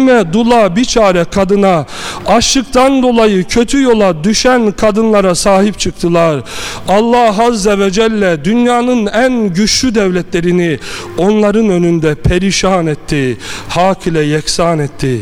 yetime, dula, biçare kadına, açlıktan dolayı kötü yola düşen kadınlara sahip çıktılar. Allah Azze ve Celle dünyanın en güçlü devletlerini onların önünde perişan etti, hak ile yeksan etti.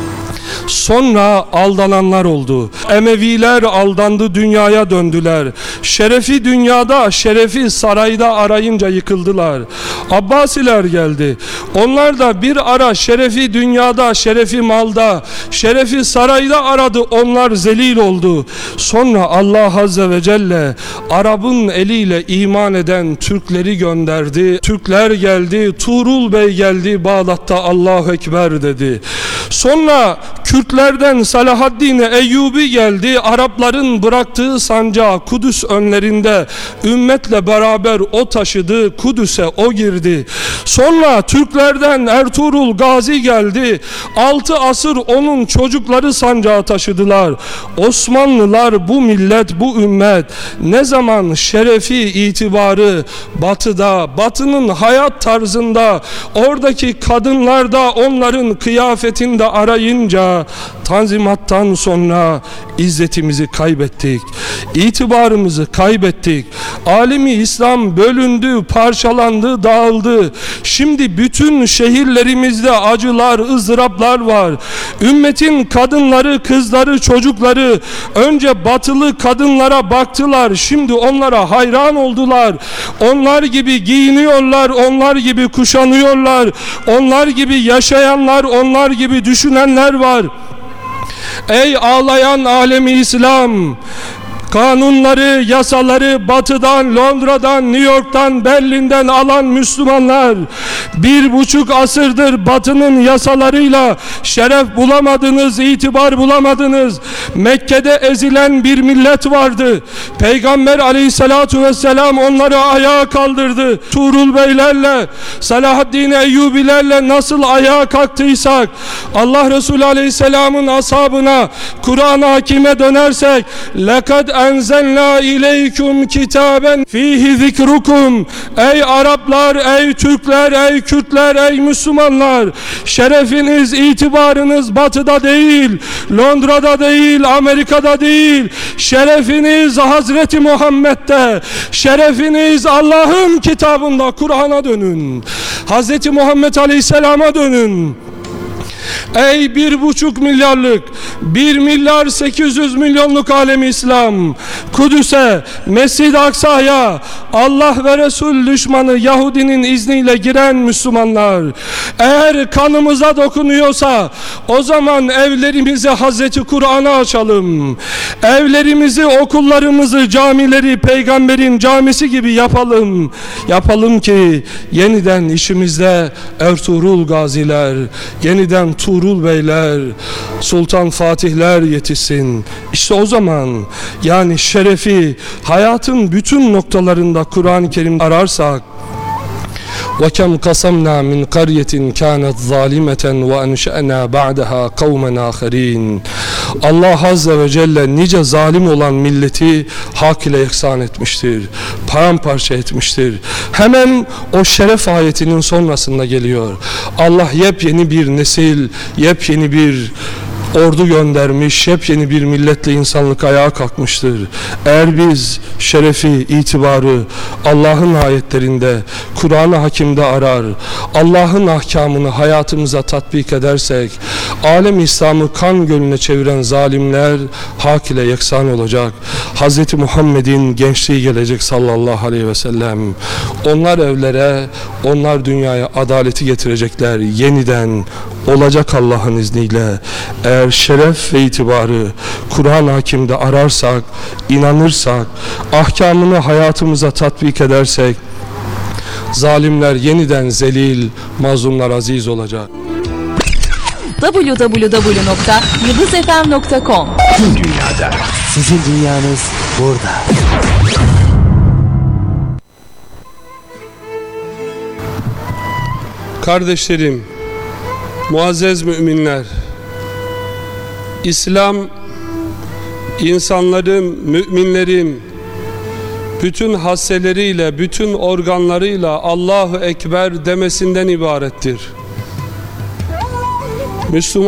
Sonra aldananlar oldu. Emeviler aldandı, dünyaya döndüler. Şerefi dünyada, şerefi sarayda arayınca yıkıldılar. Abbasiler geldi. Onlar da bir ara şerefi dünyada, şerefi malda, şerefi sarayda aradı. Onlar zelil oldu. Sonra Allah Azze ve Celle Arap'ın eliyle iman eden Türkleri gönderdi. Türkler geldi. Tuğrul Bey geldi. Bağdat'ta Allahu Ekber dedi. Sonra Kürtlerden Selahaddin Eyyubi geldi. Arapların bıraktığı sancağı Kudüs önlerinde ümmetle beraber o taşıdı. Kudüs'e o girdi. Sonra Türklerden Ertuğrul Gazi geldi. 6 asır onun çocukları sancağı taşıdılar. Osmanlılar, bu millet, bu ümmet ne zaman şerefi, itibarı batıda, batının hayat tarzında, oradaki kadınlarda, onların kıyafetinde arayınca Tanzimat'tan sonra izzetimizi kaybettik, itibarımızı kaybettik. Alemi İslam bölündü, parçalandı, dağıldı. Şimdi bütün şehirlerimizde acılar, ızdıraplar var. Ümmetin kadınları, kızları, çocukları önce batılı kadınlara baktılar, şimdi onlara hayran oldular. Onlar gibi giyiniyorlar, onlar gibi kuşanıyorlar, onlar gibi yaşayanlar, onlar gibi düşünenler var. Ey ağlayan alemi İslam! Kanunları, yasaları batıdan, Londra'dan, New York'tan, Berlin'den alan Müslümanlar 1,5 asırdır batının yasalarıyla şeref bulamadınız, itibar bulamadınız. Mekke'de ezilen bir millet vardı. Peygamber aleyhissalatu vesselam onları ayağa kaldırdı. Tuğrul Beylerle, Selahaddin Eyyubilerle nasıl ayağa kalktıysak, Allah Resulü aleyhisselamın ashabına, Kur'an-ı Hakim'e dönersek lekad enzelna ileykum kitaben fihi zikrukum. Ey Araplar, ey Türkler, ey Kürtler, ey Müslümanlar, şerefiniz, itibarınız batıda değil, Londra'da değil, Amerika'da değil. Şerefiniz Hazreti Muhammed'de, şerefiniz Allah'ın kitabında. Kur'an'a dönün, Hazreti Muhammed Aleyhisselam'a dönün. Ey 1,5 milyarlık, 1.800.000.000'luk alemi İslam, Kudüs'e, Mescid-i Aksa'ya Allah ve Resul düşmanı Yahudinin izniyle giren Müslümanlar, eğer kanımıza dokunuyorsa o zaman evlerimizi Hazreti Kur'an'a açalım. Evlerimizi, okullarımızı, camileri Peygamberin camisi gibi yapalım. Yapalım ki yeniden işimizde Ertuğrul Gaziler, yeniden Tuğrul Beyler, Sultan Fatihler yetişsin. İşte o zaman, yani şerefi hayatın bütün noktalarında Kur'an-ı Kerim ararsak, وَكَمْ قَسَمْنَا مِنْ قَرْيَةٍ كَانَتْ ظَالِمَةً وَاَنْشَأْنَا بَعْدَهَا قَوْمًا آخَرِينَ. Allah Azze ve Celle nice zalim olan milleti hak ile yeksan etmiştir, paramparça etmiştir. Hemen o şeref ayetinin sonrasında geliyor. Allah yepyeni bir nesil, yepyeni bir ordu göndermiş, yepyeni bir milletle insanlık ayağa kalkmıştır. Eğer biz şerefi, itibarı Allah'ın ayetlerinde, Kur'an-ı Hakim'de arar, Allah'ın ahkamını hayatımıza tatbik edersek, alem İslam'ı kan gölüne çeviren zalimler hak ile yeksan olacak. Hz. Muhammed'in gençliği gelecek sallallahu aleyhi ve sellem. Onlar evlere, onlar dünyaya adaleti getirecekler. Yeniden olacak Allah'ın izniyle. Eğer şeref ve itibarı Kur'an-ı Hakim'de ararsak, inanırsak, ahkamını hayatımıza tatbik edersek, zalimler yeniden zelil, mazlumlar aziz olacak. www.yıldızfm.com. Tüm dünyada sizin dünyanız burada. Kardeşlerim, muazzez müminler, İslam, insanların, müminlerin bütün hasseleriyle, bütün organlarıyla Allahu Ekber demesinden ibarettir. Müslüman